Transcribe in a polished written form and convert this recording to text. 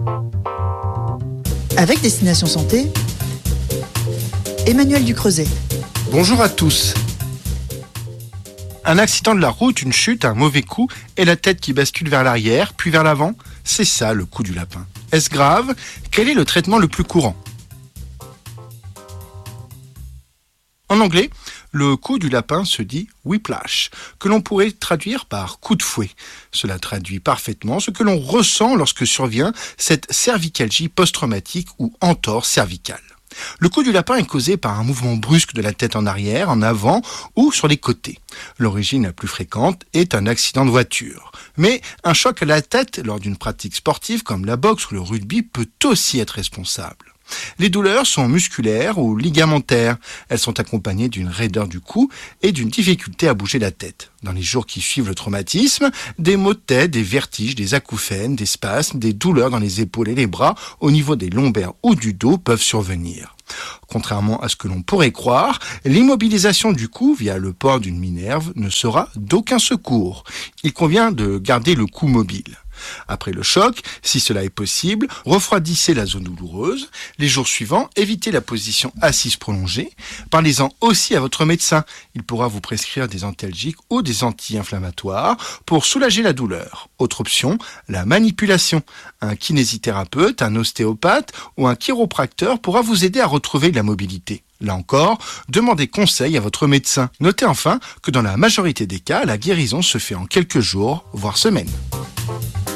Avec Destination Santé, Emmanuel Ducreuset. Bonjour à tous. Un accident de la route, une chute, un mauvais coup et la tête qui bascule vers l'arrière, puis vers l'avant, c'est ça le coup du lapin. Est-ce grave ? Quel est le traitement le plus courant ? En anglais, le coup du lapin se dit whiplash, que l'on pourrait traduire par coup de fouet. Cela traduit parfaitement ce que l'on ressent lorsque survient cette cervicalgie post-traumatique ou entorse cervicale. Le coup du lapin est causé par un mouvement brusque de la tête en arrière, en avant ou sur les côtés. L'origine la plus fréquente est un accident de voiture. Mais un choc à la tête lors d'une pratique sportive comme la boxe ou le rugby peut aussi être responsable. Les douleurs sont musculaires ou ligamentaires. Elles sont accompagnées d'une raideur du cou et d'une difficulté à bouger la tête. Dans les jours qui suivent le traumatisme, des maux de tête, des vertiges, des acouphènes, des spasmes, des douleurs dans les épaules et les bras, au niveau des lombaires ou du dos peuvent survenir. Contrairement à ce que l'on pourrait croire, l'immobilisation du cou via le port d'une minerve ne sera d'aucun secours. Il convient de garder le cou mobile. Après le choc, si cela est possible, refroidissez la zone douloureuse. Les jours suivants, évitez la position assise prolongée. Parlez-en aussi à votre médecin. Il pourra vous prescrire des antalgiques ou des anti-inflammatoires pour soulager la douleur. Autre option, la manipulation. Un kinésithérapeute, un ostéopathe ou un chiropracteur pourra vous aider à retrouver de la mobilité. Là encore, demandez conseil à votre médecin. Notez enfin que dans la majorité des cas, la guérison se fait en quelques jours, voire semaines.